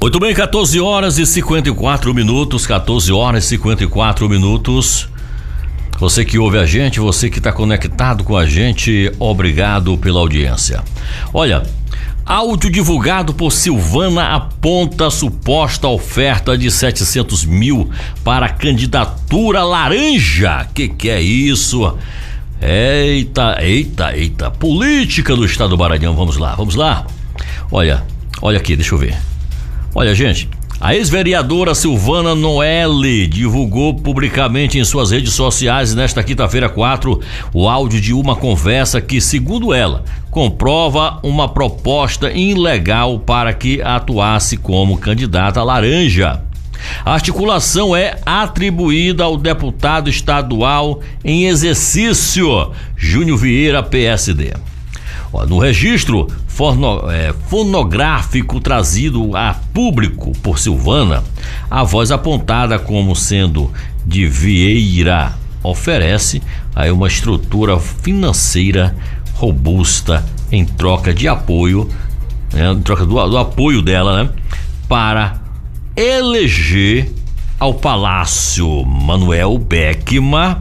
Muito bem, 14 horas e 54 minutos, 14 horas e 54 minutos. Você que ouve a gente, você que está conectado com a gente, obrigado pela audiência. Olha, áudio divulgado por Silvana aponta suposta oferta de 700 mil para candidatura laranja. Que é isso? Eita, política do estado do Maranhão, vamos lá. Olha aqui, deixa eu ver. Olha, gente, a ex-vereadora Silvana Noelle divulgou publicamente em suas redes sociais nesta quinta-feira 4 o áudio de uma conversa que, segundo ela, comprova uma proposta ilegal para que atuasse como candidata laranja. A articulação é atribuída ao deputado estadual em exercício, Júnior Vieira, PSD. No registro fonográfico trazido a público por Silvana, a voz apontada como sendo de Vieira oferece aí uma estrutura financeira robusta em troca de apoio, em troca do apoio dela, né, para eleger ao Palácio Manuel Beckmann.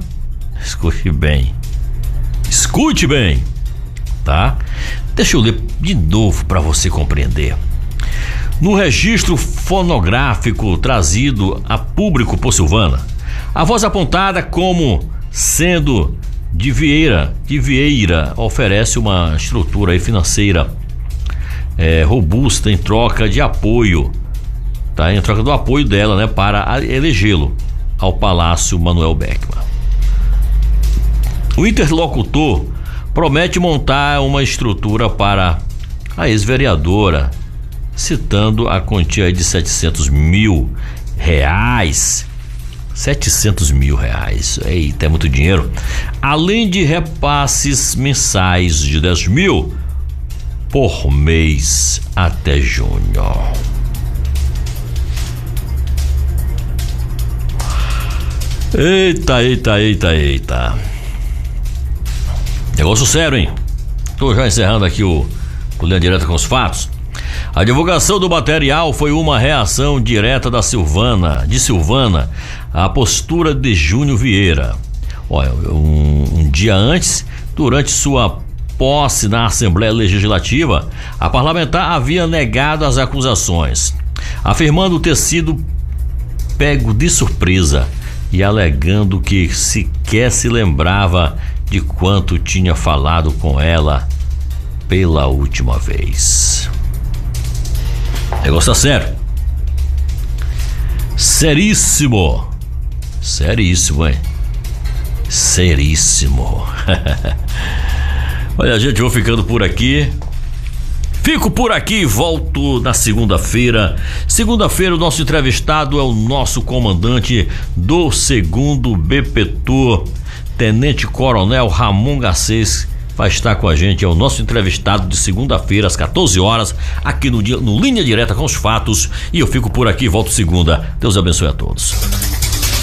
Escute bem, tá? Deixa eu ler de novo para você compreender. No registro fonográfico trazido a público por Silvana, a voz apontada como sendo de Vieira oferece uma estrutura financeira robusta em troca de apoio, tá? Em troca do apoio dela, né, para elegê-lo ao Palácio Manuel Beckmann. O interlocutor promete montar uma estrutura para a ex-vereadora, citando a quantia de 700 mil reais. 700 mil reais, eita, é muito dinheiro. Além de repasses mensais de 10 mil por mês até junho. Eita. Negócio sério, hein? Tô já encerrando aqui o Linha Direta com os fatos. A divulgação do material foi uma reação direta de Silvana à postura de Júnior Vieira. Olha, um dia antes, durante sua posse na Assembleia Legislativa, a parlamentar havia negado as acusações, afirmando ter sido pego de surpresa e alegando que sequer se lembrava de quanto tinha falado com ela pela última vez. Negócio tá sério. Seríssimo, hein? Seríssimo. Olha, gente, vou ficando por aqui. Fico por aqui e volto na segunda-feira. Segunda-feira o nosso entrevistado é o nosso comandante do 2º BPTU, Tenente Coronel Ramon Garcês, vai estar com a gente, é o nosso entrevistado de segunda-feira às 14 horas, aqui no Linha Direta com os Fatos, e eu fico por aqui e volto segunda. Deus abençoe a todos.